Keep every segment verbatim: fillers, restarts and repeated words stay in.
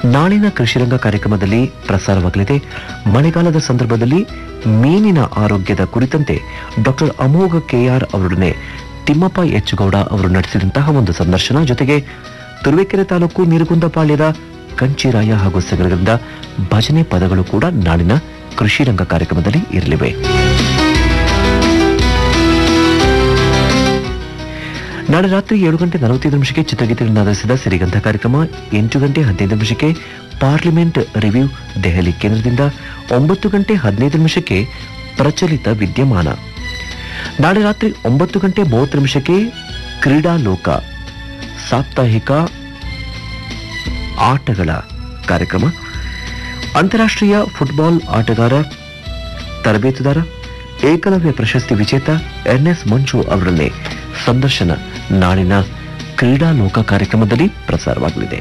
ನಾಳಿನ ಕೃಷಿರಂಗ ಕಾರ್ಯಕ್ರಮದಲ್ಲಿ ಪ್ರಸಾರವಾಗಲಿದೆ. ಮಳೆಗಾಲದ ಸಂದರ್ಭದಲ್ಲಿ ಮೀನಿನ ಆರೋಗ್ಯದ ಕುರಿತಂತೆ ಡಾಕ್ಟರ್ ಅಮೋಘ ಕೆಆರ್ ಅವರೊಡನೆ ತಿಮ್ಮಪ್ಪ ಎಚ್ಚುಗೌಡ ಅವರು ನಡೆಸಿದಂತಹ ಒಂದು ಸಂದರ್ಶನ, ಜೊತೆಗೆ ತುರುವೇಕೆರೆ ತಾಲೂಕು ನೀರುಗುಂದಪಾಳ್ಯದ ಕಂಚಿರಾಯ ಹಾಗೂ ಸಂಘದಿಂದ ಭಜನೆ ಪದಗಳು ಕೂಡ ನಾಳಿನ ಕೃಷಿರಂಗ ಕಾರ್ಯಕ್ರಮದಲ್ಲಿ ಇರಲಿವೆ. ನಾಳೆ ರಾತ್ರಿ ಏಳು ಗಂಟೆ ನಲವತ್ತೈದು ನಿಮಿಷಕ್ಕೆ ಚಿತ್ರಗೀತೆಗಳನ್ನು ಆಧರಿಸಿದ ಸಿರಿಗಂಧ ಕಾರ್ಯಕ್ರಮ, ಎಂಟು ಗಂಟೆ ಹದಿನೈದು ನಿಮಿಷಕ್ಕೆ ಪಾರ್ಲಿಮೆಂಟ್ ರಿವ್ಯೂ ದೆಹಲಿ ಕೇಂದ್ರದಿಂದ, ಒಂಬತ್ತು ಗಂಟೆ ಹದಿನೈದು ನಿಮಿಷಕ್ಕೆ ಪ್ರಚಲಿತ ವಿದ್ಯಮಾನ. ನಾಳೆ ರಾತ್ರಿ ಒಂಬತ್ತು ಗಂಟೆ ಮೂವತ್ತು ನಿಮಿಷಕ್ಕೆ ಕ್ರೀಡಾ ಲೋಕ ಸಾಪ್ತಾಹಿಕ ಆಟಗಳ ಕಾರ್ಯಕ್ರಮ, ಅಂತಾರಾಷ್ಟ್ರೀಯ ಫುಟ್ಬಾಲ್ ಆಟಗಾರ, ತರಬೇತುದಾರ, ಏಕಲವ್ಯ ಪ್ರಶಸ್ತಿ ವಿಜೇತ ಎನ್ ಎಸ್ ಮಂಜು ಅವರನ್ನೇ ಸಂದರ್ಶನ ನಾಳಿನ ಕ್ರೀಡಾ ಲೋಕ ಕಾರ್ಯಕ್ರಮದಲ್ಲಿ ಪ್ರಸಾರವಾಗಲಿದೆ.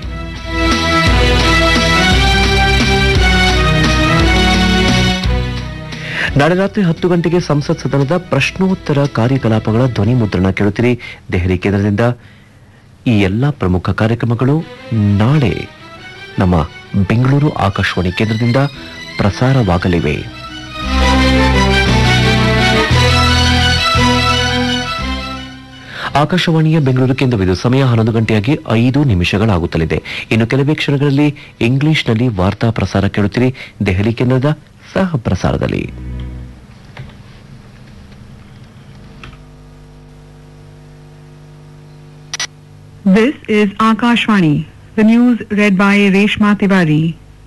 ನಾಳೆ ರಾತ್ರಿ ಹತ್ತು ಗಂಟೆಗೆ ಸಂಸತ್ ಸದನದ ಪ್ರಶ್ನೋತ್ತರ ಕಾರ್ಯಕಲಾಪಗಳ ಧ್ವನಿ ಮುದ್ರಣ ಕೇಳುತ್ತೀರಿ ದೆಹಲಿ ಕೇಂದ್ರದಿಂದ. ಈ ಎಲ್ಲ ಪ್ರಮುಖ ಕಾರ್ಯಕ್ರಮಗಳು ನಾಳೆ ನಮ್ಮ ಬೆಂಗಳೂರು ಆಕಾಶವಾಣಿ ಕೇಂದ್ರದಿಂದ ಪ್ರಸಾರವಾಗಲಿವೆ. ಆಕಾಶವಾಣಿಯ ಬೆಂಗಳೂರು ಕೇಂದ್ರವಿದು ಸಮಯ ಹನ್ನೊಂದು ಗಂಟೆಯಾಗಿ ಐದು ನಿಮಿಷಗಳಾಗುತ್ತಲಿದೆ. ಇನ್ನು ಕೆಲವೇ ಕ್ಷಣಗಳಲ್ಲಿ ಇಂಗ್ಲಿಷ್ನಲ್ಲಿ ವಾರ್ತಾ ಪ್ರಸಾರ ಕೇಳುತ್ತೀರಿ ದೆಹಲಿ ಕೇಂದ್ರದ ಸಹ ಪ್ರಸಾರದಲ್ಲಿ. This is Akashvani. The news read by Reshma Tiwari.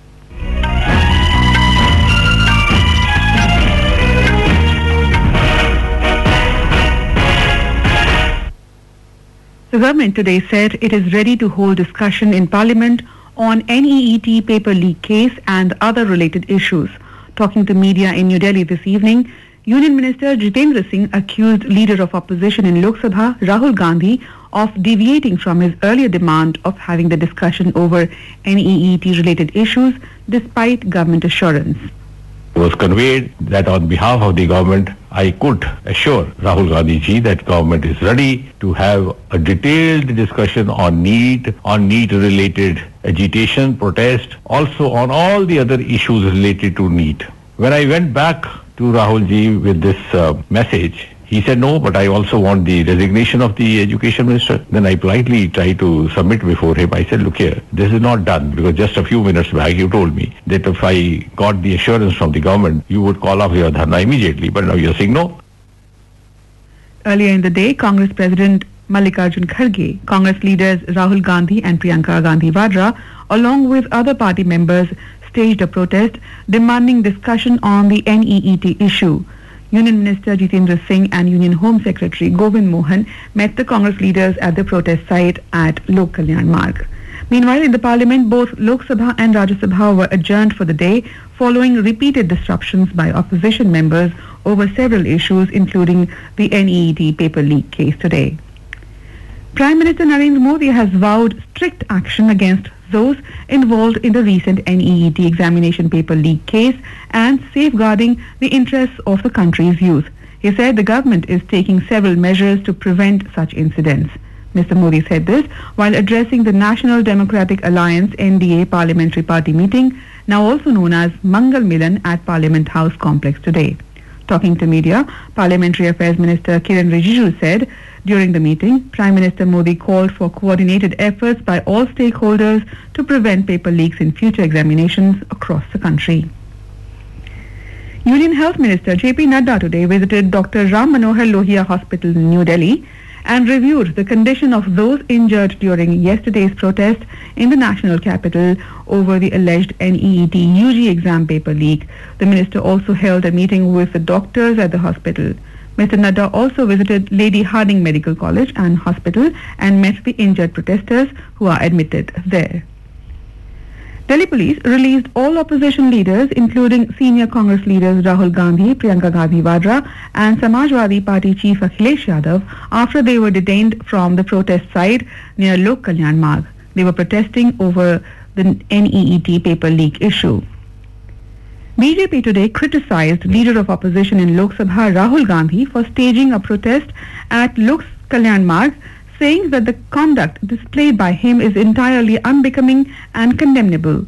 The government today said it is ready to hold discussion in Parliament on N E E T paper leak case and other related issues. Talking to media in New Delhi this evening, Union Minister Jitendra Singh accused Leader of Opposition in Lok Sabha, Rahul Gandhi, of deviating from his earlier demand of having the discussion over N E E T related issues despite government assurance. It was conveyed that on behalf of the government, I could assure Rahul Gandhi ji that government is ready to have a detailed discussion on NEET, on NEET related agitation, protest, also on all the other issues related to NEET. When I went back to Rahul ji with this uh, message, he said, no, but I also want the resignation of the education minister. Then I politely tried to submit before him. I said, look here, this is not done, because just a few minutes back you told me that if I got the assurance from the government, you would call off your dharna immediately. But now you're saying no. Earlier in the day, Congress President Mallikarjun Kharge, Congress leaders Rahul Gandhi and Priyanka Gandhi Vadra, along with other party members, staged a protest demanding discussion on the N E E T issue. Union Minister Jitendra Singh and Union Home Secretary Govind Mohan met the Congress leaders at the protest site at Lok Kalyan Marg. Meanwhile, in the Parliament, both Lok Sabha and Rajya Sabha were adjourned for the day following repeated disruptions by opposition members over several issues, including the N E E T paper leak case today. Prime Minister Narendra Modi has vowed strict action against those involved in the recent N E E T examination paper leak case and safeguarding the interests of the country's youth. He said the government is taking several measures to prevent such incidents. Mister Modi said this while addressing the National Democratic Alliance N D A Parliamentary Party meeting, now also known as Mangal Milan, at Parliament House complex today. Talking to media, Parliamentary Affairs Minister Kiran Rijiju said during the meeting, Prime Minister Modi called for coordinated efforts by all stakeholders to prevent paper leaks in future examinations across the country. Union Health Minister J P Nadda today visited Doctor Ram Manohar Lohia Hospital in New Delhi and reviewed the condition of those injured during yesterday's protest in the national capital over the alleged N E E T U G exam paper leak. The minister also held a meeting with the doctors at the hospital. Mister Nadda also visited Lady Harding Medical College and Hospital and met the injured protesters who are admitted there. Delhi police released all opposition leaders, including senior Congress leaders Rahul Gandhi, Priyanka Gandhi Vadra and Samajwadi Party chief Akhilesh Yadav after they were detained from the protest site near Lok Kalyan Marg. They were protesting over the N E E T paper leak issue. B J P today criticized Leader of Opposition in Lok Sabha Rahul Gandhi for staging a protest at Lok Kalyan Marg, saying that the conduct displayed by him is entirely unbecoming and condemnable.